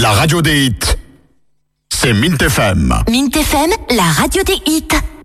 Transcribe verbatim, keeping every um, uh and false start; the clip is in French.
La radio des hits, c'est Mint F M. Mint F M, la radio des hits.